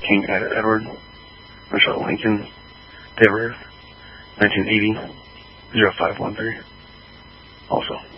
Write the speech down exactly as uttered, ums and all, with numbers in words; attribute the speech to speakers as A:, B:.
A: King Ed Edward, Michelle Lincoln, Date of birth, nineteen eighty, oh five one three. Also.